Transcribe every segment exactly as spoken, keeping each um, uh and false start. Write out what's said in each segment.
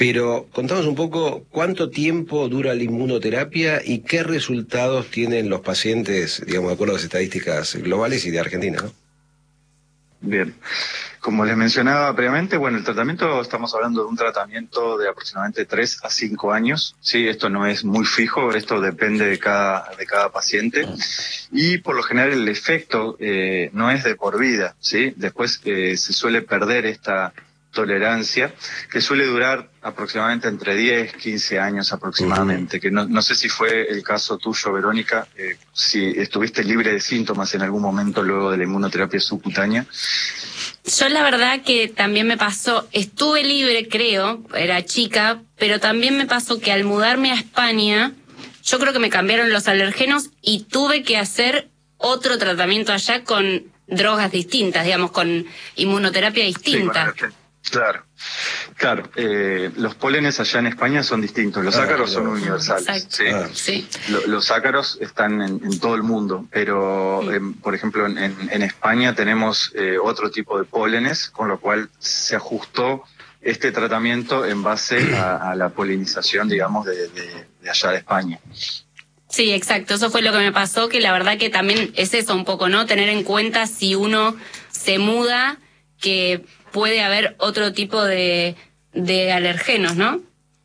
Pero contanos un poco cuánto tiempo dura la inmunoterapia y qué resultados tienen los pacientes, digamos, de acuerdo a las estadísticas globales y de Argentina, ¿no? Bien, como les mencionaba previamente, bueno, el tratamiento, estamos hablando de un tratamiento de aproximadamente tres a cinco años, sí, esto no es muy fijo, esto depende de cada, de cada paciente, y por lo general el efecto eh, no es de por vida, sí, después eh, se suele perder esta tolerancia, que suele durar aproximadamente entre diez, quince años aproximadamente, uh-huh. que no, no sé si fue el caso tuyo, Verónica, eh, si estuviste libre de síntomas en algún momento luego de la inmunoterapia subcutánea. Yo la verdad que también me pasó, estuve libre creo, era chica, pero también me pasó que al mudarme a España, yo creo que me cambiaron los alergenos y tuve que hacer otro tratamiento allá con drogas distintas, digamos, con inmunoterapia distinta. Sí, claro, claro. Eh, los pólenes allá en España son distintos. Los ah, ácaros claro. son universales. Sí. Ah. Sí. Lo, los ácaros están en, en todo el mundo, pero, sí. eh, por ejemplo, en, en, en España tenemos eh, otro tipo de pólenes, con lo cual se ajustó este tratamiento en base a, a la polinización, digamos, de, de, de allá de España. Sí, exacto. Eso fue lo que me pasó, que la verdad que también es eso un poco, ¿no? Tener en cuenta si uno se muda, que puede haber otro tipo de, de alergenos, ¿no?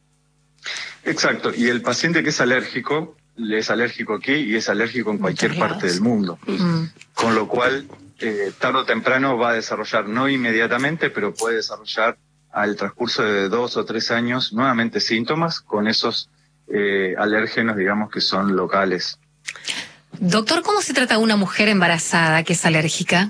Exacto, y el paciente que es alérgico, le es alérgico aquí y es alérgico en cualquier parte del mundo. Uh-huh. Con lo cual, eh, tarde o temprano va a desarrollar, no inmediatamente, pero puede desarrollar al transcurso de dos o tres años nuevamente síntomas con esos eh, alérgenos, digamos, que son locales. Doctor, ¿cómo se trata a una mujer embarazada que es alérgica?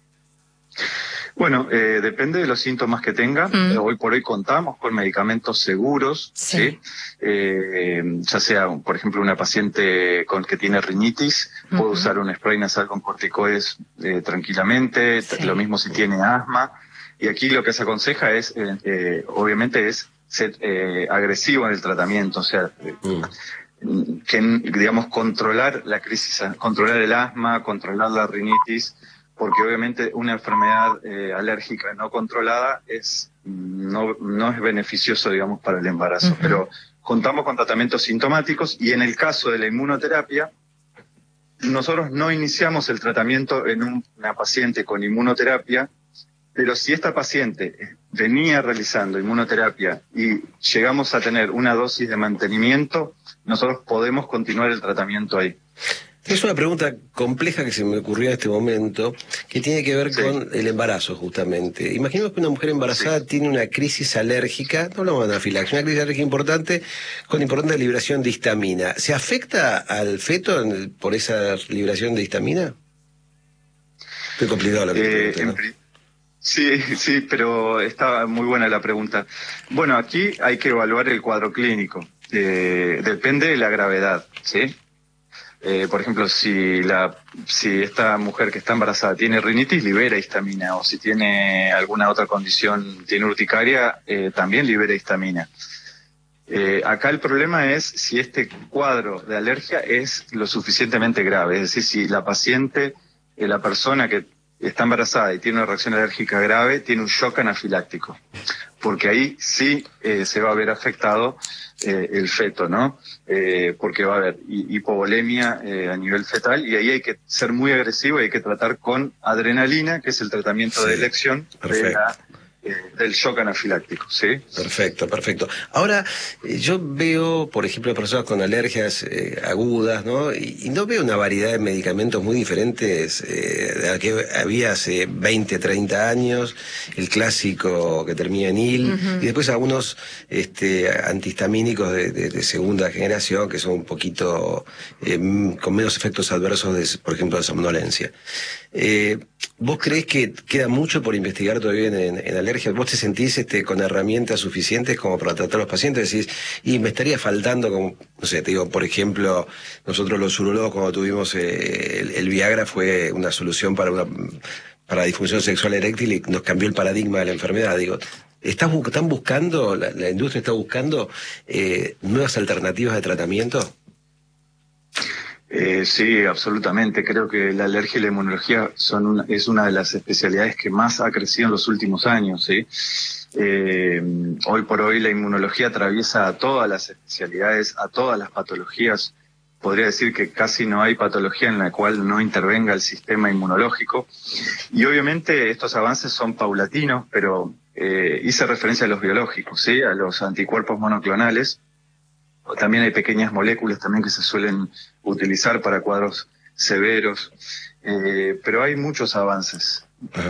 Bueno, eh, depende de los síntomas que tenga. Mm. Eh, hoy por hoy contamos con medicamentos seguros, sí. ¿sí? Eh, ya sea, por ejemplo, una paciente con que tiene rinitis, uh-huh. puede usar un spray nasal con corticoides eh, tranquilamente, sí. lo mismo si tiene asma. Y aquí lo que se aconseja es, eh, eh, obviamente, es ser eh, agresivo en el tratamiento, o sea, mm. que, digamos, controlar la crisis, controlar el asma, controlar la rinitis, porque obviamente una enfermedad eh, alérgica no controlada es no, no es beneficioso, digamos, para el embarazo. Uh-huh. Pero contamos con tratamientos sintomáticos y en el caso de la inmunoterapia, nosotros no iniciamos el tratamiento en un, una paciente con inmunoterapia, pero si esta paciente venía realizando inmunoterapia y llegamos a tener una dosis de mantenimiento, nosotros podemos continuar el tratamiento ahí. Es una pregunta compleja que se me ocurrió en este momento, que tiene que ver sí. con el embarazo, justamente. Imaginemos que una mujer embarazada sí. tiene una crisis alérgica, no hablamos de anafilaxia, una crisis alérgica importante, con importante liberación de histamina. ¿Se afecta al feto en el, por esa liberación de histamina? Estoy complicado la eh, pregunta, ¿no? Sí, sí, pero está muy buena la pregunta. Bueno, aquí hay que evaluar el cuadro clínico. Eh, depende de la gravedad, ¿sí? Eh, por ejemplo, si la si esta mujer que está embarazada tiene rinitis, libera histamina, o si tiene alguna otra condición, tiene urticaria, eh, también libera histamina. Eh, acá el problema es si este cuadro de alergia es lo suficientemente grave, es decir, si la paciente, eh, la persona que está embarazada y tiene una reacción alérgica grave, tiene un shock anafiláctico, porque ahí sí eh, se va a ver afectado eh, el feto, ¿no? Eh, porque va a haber hipovolemia eh, a nivel fetal y ahí hay que ser muy agresivo y hay que tratar con adrenalina, que es el tratamiento sí, de elección de la, eh, del shock anafiláctico, ¿sí? Perfecto, perfecto. Ahora, eh, yo veo, por ejemplo, personas con alergias eh, agudas, ¿no? Y, y no veo una variedad de medicamentos muy diferentes eh, de la que había hace veinte, treinta años, el clásico que termina en il, uh-huh. y después algunos este, antihistamínicos de, de, de segunda generación que son un poquito eh, con menos efectos adversos, de, por ejemplo, de somnolencia. Eh, ¿Vos creés que queda mucho por investigar todavía en, en, en alergia? ¿Vos te sentís este, con herramientas suficientes como para tratar a los pacientes? Decís, y me estaría faltando, como, no sé, te digo, por ejemplo, nosotros los urologos cuando tuvimos eh, el, el Viagra fue una solución para una para la disfunción sexual eréctil y nos cambió el paradigma de la enfermedad. Digo, ¿están, están buscando, la, la industria está buscando eh, nuevas alternativas de tratamiento? Eh, sí, absolutamente. Creo que la alergia y la inmunología son una, es una de las especialidades que más ha crecido en los últimos años, ¿sí? Eh, hoy por hoy la inmunología atraviesa a todas las especialidades, a todas las patologías. Podría decir que casi no hay patología en la cual no intervenga el sistema inmunológico. Y obviamente estos avances son paulatinos, pero eh, hice referencia a los biológicos, ¿sí? A los anticuerpos monoclonales. También hay pequeñas moléculas también que se suelen utilizar para cuadros severos, eh, pero hay muchos avances.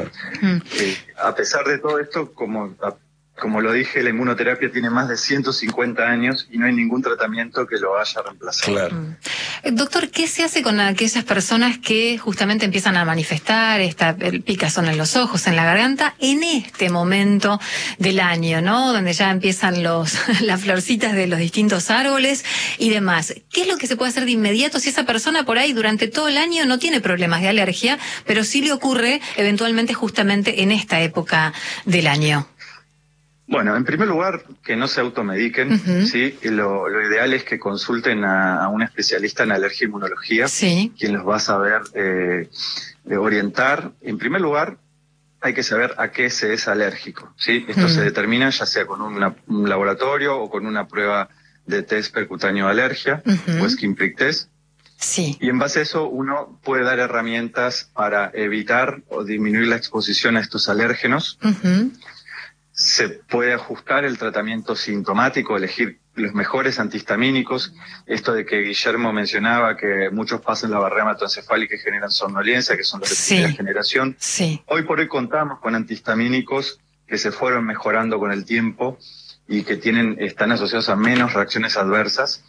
Eh, a pesar de todo esto, como, a, como lo dije, la inmunoterapia tiene más de ciento cincuenta años y no hay ningún tratamiento que lo haya reemplazado. Claro. Mm. Doctor, ¿qué se hace con aquellas personas que justamente empiezan a manifestar esta el picazón en los ojos, en la garganta, en este momento del año, ¿no? Donde ya empiezan los las florcitas de los distintos árboles y demás. ¿Qué es lo que se puede hacer de inmediato si esa persona por ahí durante todo el año no tiene problemas de alergia, pero sí le ocurre eventualmente justamente en esta época del año? Bueno, en primer lugar, que no se automediquen, uh-huh. ¿sí? Lo, lo ideal es que consulten a, a un especialista en alergia e inmunología, sí. quien los va a saber eh, orientar. En primer lugar, hay que saber a qué se es alérgico, ¿sí? Esto uh-huh. se determina ya sea con una, un laboratorio o con una prueba de test percutáneo de alergia, uh-huh. o skin prick test. Sí. Y en base a eso uno puede dar herramientas para evitar o disminuir la exposición a estos alérgenos. Uh-huh. Se puede ajustar el tratamiento sintomático, elegir los mejores antihistamínicos. Esto de que Guillermo mencionaba que muchos pasan la barrera hematoencefálica y generan somnolencia, que son los de sí. primera generación. Sí. Hoy por hoy contamos con antihistamínicos que se fueron mejorando con el tiempo y que tienen están asociados a menos reacciones adversas.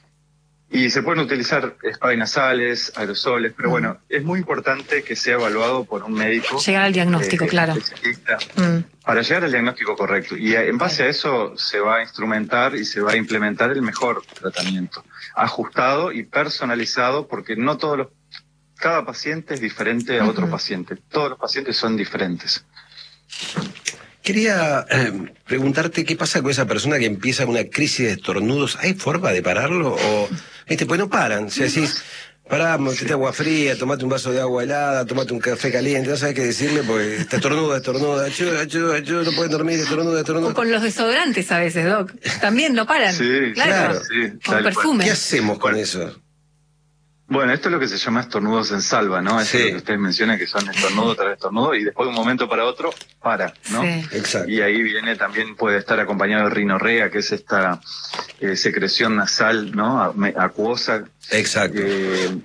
Y se pueden utilizar spray nasales, aerosoles, pero mm. bueno, es muy importante que sea evaluado por un médico. Llegar al diagnóstico, eh, claro. Especialista, mm. para llegar al diagnóstico correcto. Y en base a eso se va a instrumentar y se va a implementar el mejor tratamiento, ajustado y personalizado, porque no todos los, cada paciente es diferente a uh-huh. otro paciente. Todos los pacientes son diferentes. Quería eh, preguntarte qué pasa con esa persona que empieza una crisis de estornudos. ¿Hay forma de pararlo? O, ¿viste? Pues no paran. Si decís, pará, metete agua fría, tomate un vaso de agua helada, tomate un café caliente, no sabes qué decirle porque está estornuda, estornuda, achú, achú, achú, no pueden dormir, estornuda, estornuda. O con los desodorantes a veces, Doc. También no paran. Sí, claro. Sí, con perfume. ¿Qué hacemos con eso? Bueno, esto es lo que se llama estornudos en salva, ¿no? Sí. Es lo que ustedes mencionan, que son estornudo tras estornudo, y después de un momento para otro, para, ¿no? Sí. Exacto. Y ahí viene también, puede estar acompañado de rinorrea, que es esta eh, secreción nasal, ¿no? Acuosa. Exacto. Eh,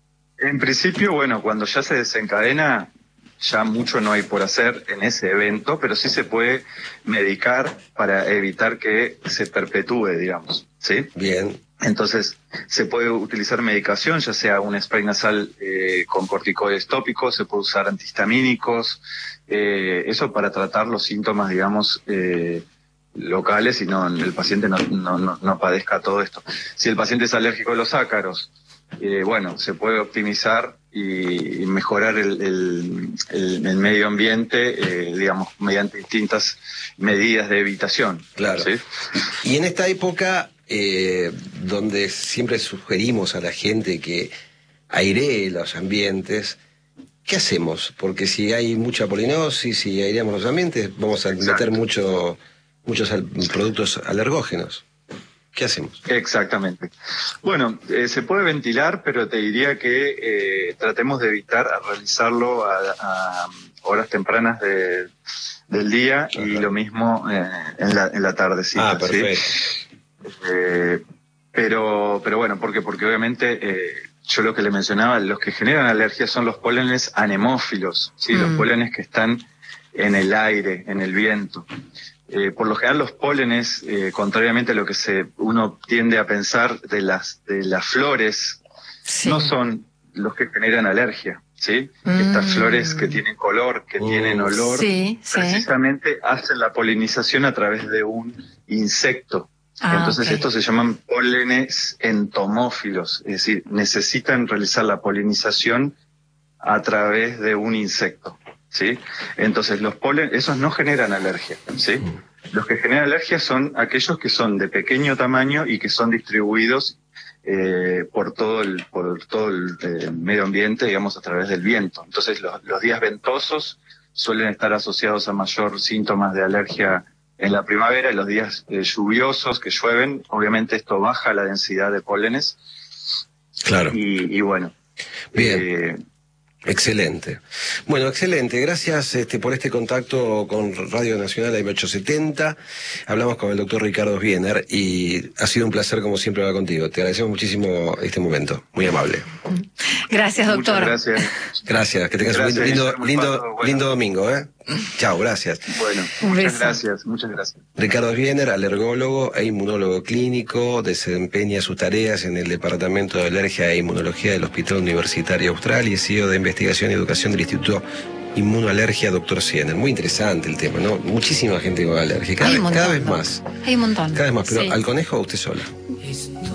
en principio, bueno, cuando ya se desencadena, ya mucho no hay por hacer en ese evento, pero sí se puede medicar para evitar que se perpetúe, digamos, ¿sí? Bien. Entonces, se puede utilizar medicación, ya sea un spray nasal eh, con corticoides tópicos, se puede usar antihistamínicos, eh, eso para tratar los síntomas, digamos, eh, locales y no el paciente no, no, no, no padezca todo esto. Si el paciente es alérgico a los ácaros, eh, bueno, se puede optimizar y, y mejorar el, el, el, el medio ambiente, eh, digamos, mediante distintas medidas de evitación. Claro. ¿Sí? Y en esta época... Eh, donde siempre sugerimos a la gente que airee los ambientes, ¿qué hacemos? Porque si hay mucha polinosis, si aireamos los ambientes, vamos a Exacto. meter mucho, muchos al, productos alergógenos. ¿Qué hacemos? Exactamente. Bueno, eh, se puede ventilar, pero te diría que eh, tratemos de evitar realizarlo a, a horas tempranas de, del día. Ajá. Y lo mismo eh, en la, en la tardecita. Ah, perfecto. ¿Sí? Eh, pero, pero bueno, ¿por qué? Porque obviamente eh, yo lo que le mencionaba, los que generan alergia son los pólenes anemófilos, ¿sí? Mm. Los pólenes que están en el aire, en el viento. Eh, por lo general los pólenes, eh, contrariamente a lo que se uno tiende a pensar de las de las flores, sí. no son los que generan alergia, ¿sí? Mm. Estas flores que tienen color, que mm. tienen olor, sí, precisamente sí. hacen la polinización a través de un insecto. Ah, Entonces okay. estos se llaman pólenes entomófilos, es decir, necesitan realizar la polinización a través de un insecto, ¿sí? Entonces los pólenes, esos no generan alergia, ¿sí? Los que generan alergia son aquellos que son de pequeño tamaño y que son distribuidos eh, por todo el por todo el eh, medio ambiente, digamos, a través del viento. Entonces los, los días ventosos suelen estar asociados a mayor síntomas de alergia en la primavera, y los días eh, lluviosos que llueven, obviamente esto baja la densidad de pólenes. Claro. Y, y bueno. Bien. Eh, Excelente. Bueno, excelente. Gracias este, por este contacto con Radio Nacional A M ochocientos setenta. Hablamos con el doctor Ricardo Sbiener y ha sido un placer, como siempre, hablar contigo. Te agradecemos muchísimo este momento. Muy amable. Gracias, doctor. Muchas gracias. Gracias. Que tengas Gracias, un lindo, Guillermo lindo, Alfaro. Bueno. lindo domingo, ¿eh? Chao, gracias. Bueno, Un muchas beso. gracias, muchas gracias. Ricardo Sbiener, alergólogo e inmunólogo clínico, desempeña sus tareas en el Departamento de Alergia e Inmunología del Hospital Universitario Austral y es C E O de Investigación y Educación del Instituto Inmunoalergia, doctor Sbiener. Muy interesante el tema, ¿no? Muchísima gente con alergia, cada, Hay un vez, cada montón, vez ¿no? más. Hay un montón. Cada vez más, pero Sí. ¿al conejo o usted sola?